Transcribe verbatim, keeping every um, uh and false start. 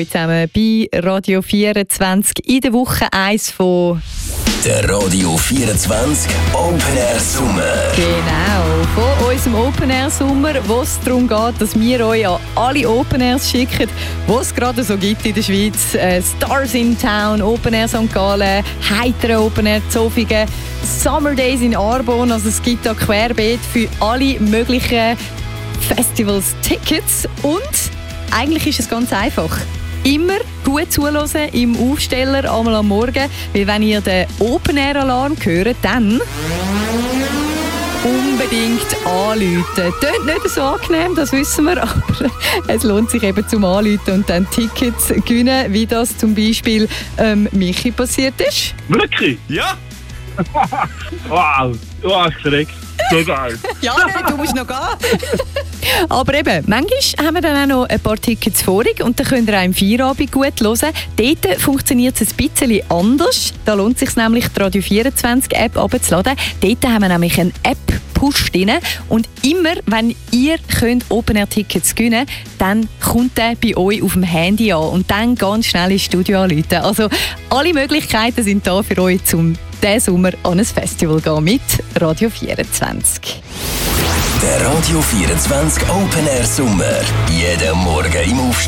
euch zusammen bei Radio vierundzwanzig in der Woche eins von der Radio vierundzwanzig Open Air Sommer. Genau, von unserem Open Air Sommer, wo es darum geht, dass wir euch an alle Open Airs schicken, die es gerade so gibt in der Schweiz. Äh, Stars in Town, Open Air Sankt Gallen, heitere Open Air Zofingen, Summer Days in Arbon. Also es gibt da querbeet für alle möglichen Festivals Tickets. Und eigentlich ist es ganz einfach. Immer gut zuhören im Aufsteller einmal am Morgen, weil wenn ihr den Open-Air-Alarm hört, dann unbedingt anrufen. Tönt nicht so angenehm, das wissen wir, aber es lohnt sich eben zum Anrufen und dann Tickets gewinnen, wie das zum Beispiel ähm, Michi passiert ist. Wirklich? Ja? Wow, wow, ich verreck. So geil. Ja, nein, du musst noch gehen. Aber eben, manchmal haben wir dann auch noch ein paar Tickets vorig und dann könnt ihr auch im Feierabend gut hören. Dort funktioniert es ein bisschen anders. Da lohnt es sich nämlich, die Radio vierundzwanzig App herunterzuladen. Dort haben wir nämlich einen App-Push drin. Und immer, wenn ihr könnt Open-Air-Tickets gewinnen könnt, dann kommt der bei euch auf dem Handy an und dann ganz schnell ins Studio anrufen. Also alle Möglichkeiten sind da für euch, um diesen Sommer an ein Festival zu gehen mit Radio vierundzwanzig. Der Radio vierundzwanzig Open Air Sommer. Jeden Morgen im Aufstieg.